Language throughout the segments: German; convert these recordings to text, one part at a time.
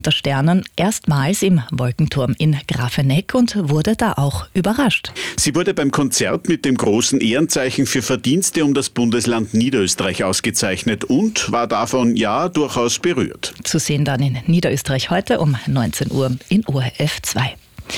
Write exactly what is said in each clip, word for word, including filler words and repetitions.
der Sternen erstmals im Wolkenturm in Grafeneck und wurde da auch überrascht. Sie wurde beim Konzert mit dem großen Ehrenzeichen für Verdienste um das Bundesland Niederösterreich ausgezeichnet und war davon ja durchaus berührt. Zu sehen dann in Niederösterreich heute um neunzehn Uhr in O R F zwei.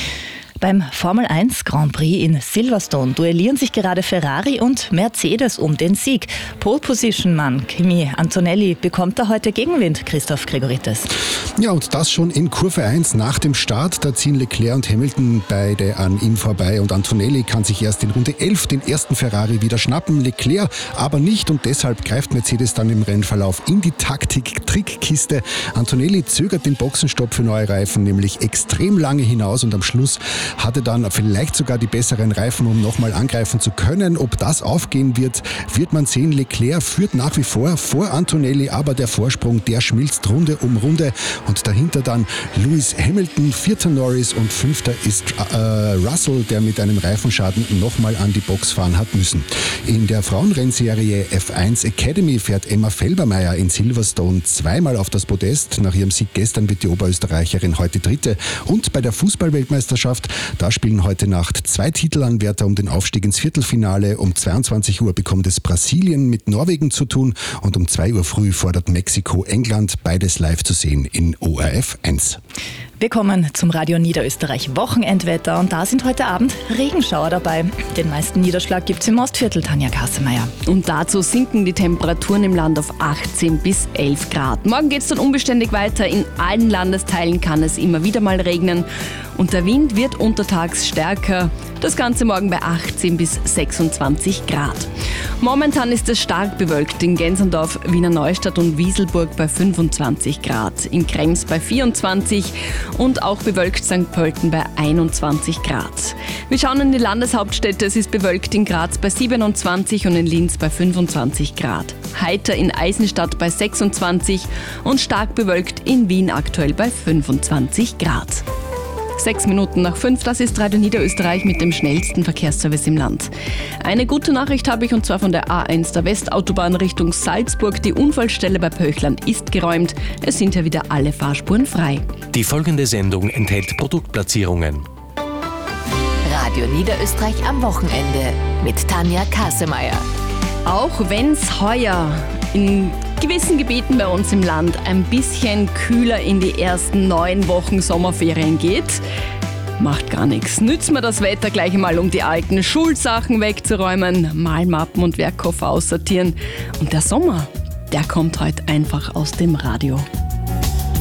Beim Formel eins Grand Prix in Silverstone duellieren sich gerade Ferrari und Mercedes um den Sieg. Pole-Position-Mann Kimi Antonelli bekommt da heute Gegenwind, Christoph Gregoritis. Ja, und das schon in Kurve eins nach dem Start. Da ziehen Leclerc und Hamilton beide an ihm vorbei und Antonelli kann sich erst in Runde elf den ersten Ferrari wieder schnappen. Leclerc aber nicht und deshalb greift Mercedes dann im Rennverlauf in die Taktik-Trickkiste. Antonelli zögert den Boxenstopp für neue Reifen nämlich extrem lange hinaus und am Schluss hatte dann vielleicht sogar die besseren Reifen, um nochmal angreifen zu können. Ob das aufgehen wird, wird man sehen. Leclerc führt nach wie vor vor Antonelli, aber der Vorsprung, der schmilzt Runde um Runde. Und dahinter dann Lewis Hamilton, vierter Norris und fünfter ist äh, Russell, der mit einem Reifenschaden nochmal an die Box fahren hat müssen. In der Frauenrennserie F eins Academy fährt Emma Felbermeier in Silverstone zweimal auf das Podest. Nach ihrem Sieg gestern wird die Oberösterreicherin heute Dritte. Und bei der Fußballweltmeisterschaft, da spielen heute Nacht zwei Titelanwärter um den Aufstieg ins Viertelfinale. Um zweiundzwanzig Uhr bekommt es Brasilien mit Norwegen zu tun und um zwei Uhr früh fordert Mexiko England. Beides live zu sehen in O R F eins. Wir kommen zum Radio Niederösterreich Wochenendwetter und da sind heute Abend Regenschauer dabei. Den meisten Niederschlag gibt es im Ostviertel, Tanja Kassemeyer. Und dazu sinken die Temperaturen im Land auf achtzehn bis elf Grad. Morgen geht es dann unbeständig weiter. In allen Landesteilen kann es immer wieder mal regnen. Und der Wind wird untertags stärker. Das Ganze morgen bei achtzehn bis sechsundzwanzig Grad. Momentan ist es stark bewölkt in Gensendorf, Wiener Neustadt und Wieselburg bei fünfundzwanzig Grad, in Krems bei vierundzwanzig und auch bewölkt Sankt Pölten bei einundzwanzig Grad. Wir schauen in die Landeshauptstädte, es ist bewölkt in Graz bei siebenundzwanzig und in Linz bei fünfundzwanzig Grad. Heiter in Eisenstadt bei sechsundzwanzig und stark bewölkt in Wien aktuell bei fünfundzwanzig Grad. Sechs Minuten nach fünf, das ist Radio Niederösterreich mit dem schnellsten Verkehrsservice im Land. Eine gute Nachricht habe ich und zwar von der A eins der Westautobahn Richtung Salzburg. Die Unfallstelle bei Pöchlern ist geräumt. Es sind ja wieder alle Fahrspuren frei. Die folgende Sendung enthält Produktplatzierungen. Radio Niederösterreich am Wochenende mit Tanja Kassemeyer. Auch wenn es heuer in gewissen Gebieten bei uns im Land ein bisschen kühler in die ersten neun Wochen Sommerferien geht, macht gar nichts. Nützen wir das Wetter gleich einmal, um die alten Schulsachen wegzuräumen, Malmappen und Werkkoffer aussortieren. Und der Sommer, der kommt heute einfach aus dem Radio.